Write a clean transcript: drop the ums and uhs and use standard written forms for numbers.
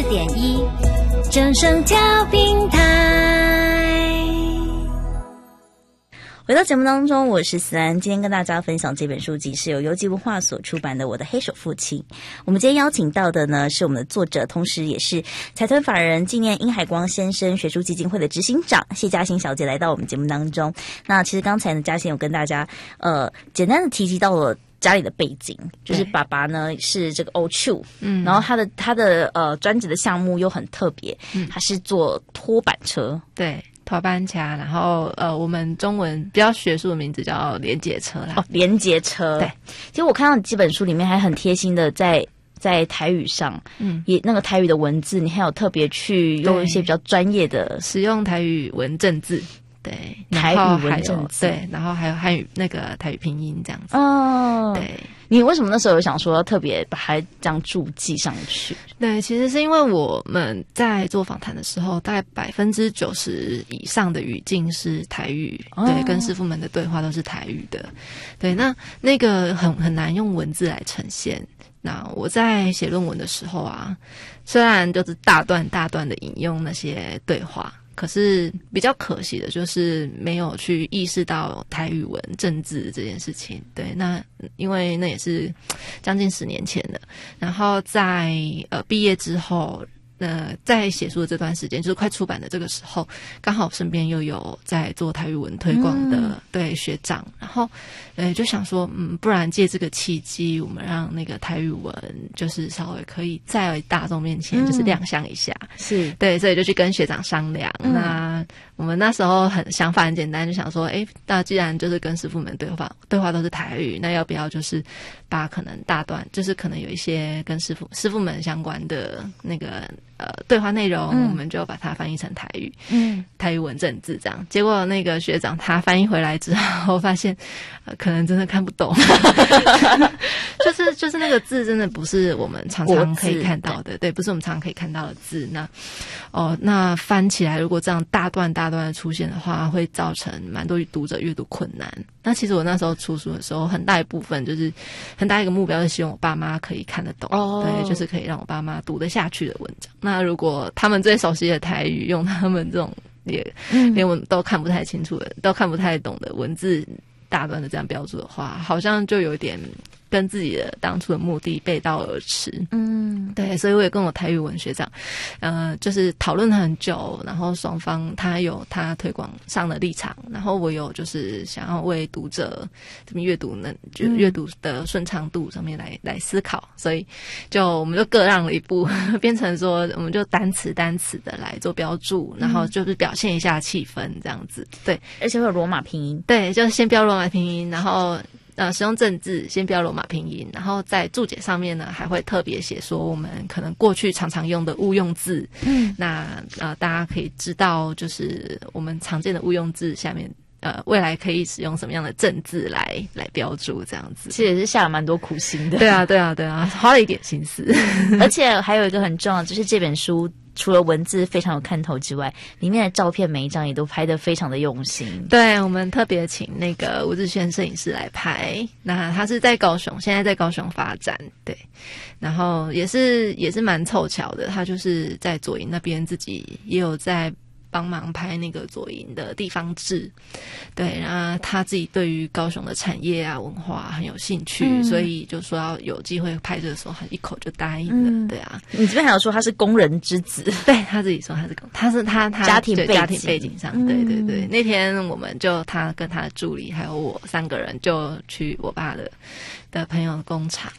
94.1正声调频台。回到节目当中，我是思安，今天跟大家分享这本书籍是由游击文化所出版的《我的黑手父亲》。我们今天邀请到的呢是我们的作者，同时也是财团法人纪念殷海光先生学术基金会的执行长谢嘉欣小姐来到我们节目当中。那其实刚才呢，嘉欣有跟大家简单的提及到了家里的背景，就是爸爸呢是这个欧丘，然后他的专职的项目又很特别，他是做拖板车， 对。拖板车，然后我们中文比较学术的名字叫连结车啦。 连结车。对，其实我看到你这本书里面还很贴心的在台语上，也那个台语的文字，你还有特别去用一些比较专业的使用台语文正字。对， 台语文正字， 对，然后还有汉语那个台语拼音这样子。 哦， 对， 你为什么那时候有想说要特别把它这样注记上去？ 对，其实是因为我们在做访谈的时候，大概90%以上的语境是台语，对，跟师傅们的对话都是台语的。对，那个很难用文字来呈现。那我在写论文的时候啊，虽然就是大段大段的引用那些对话。可是比较可惜的就是没有去意识到台语文正字这件事情。对，那因为那也是将近10年前的，然后在毕业之后。在写书的这段时间，就是快出版的这个时候，刚好身边又有在做台语文推广的对学长，然后就想说，不然借这个契机，我们让那个台语文就是稍微可以在大众面前就是亮相一下， 是对，所以就去跟学长商量。那我们那时候想法很简单，就想说，那既然就是跟师傅们对话都是台语，那要不要就是把可能大段，就是可能有一些跟师傅们相关的那个对话内容，我们就把它翻译成台语，台语文正字这样。结果那个学长他翻译回来之后，发现可能真的看不懂，就是那个字真的不是我们常常可以看到的，对，不是我们常常可以看到的字。那翻起来，如果这样大段大段的出现的话，会造成蛮多读者阅读困难。那其实我那时候出书的时候，很大一部分就是很大一个目标是希望我爸妈可以看得懂，对，就是可以让我爸妈读得下去的文章。那如果他们最熟悉的台语，用他们这种连我都看不太清楚的、都看不太懂的文字大段的这样标注的话，好像就有点跟自己的当初的目的背道而驰。对，所以我也跟我台语文学长，就是讨论很久，然后双方他有他推广上的立场，然后我有就是想要为读者这边阅读的顺畅度上面来思考，所以我们就各让了一步，变成说我们就单词的来做标注，然后就是表现一下气氛这样子。对， 而且会有罗马拼音。 对，就先标罗马拼音，然后使用正字，先标罗马拼音，然后在注解上面呢，还会特别写说我们可能过去常常用的误用字。那大家可以知道，就是我们常见的误用字下面，未来可以使用什么样的正字来标注这样子。 其实也是下了蛮多苦心的。 对啊，花了一点心思。 而且还有一个很重要，就是这本书除了文字非常有看头之外，里面的照片每一张也都拍得非常的用心。 对，我们特别请那个吴志轩摄影师来拍，那他是在高雄，现在在高雄发展。对，然后也是蛮凑巧的，他就是在左营那边自己也有在帮忙拍那个左营的地方志。对，然后他自己对于高雄的产业啊文化很有兴趣，所以就说要有机会拍这个时候，他一口就答应了。对啊， 你这边还有说他是工人之子。 对，他自己说他是他家庭背景上。对，那天我们就他跟他的助理还有我3个人就去我爸的朋友的工厂。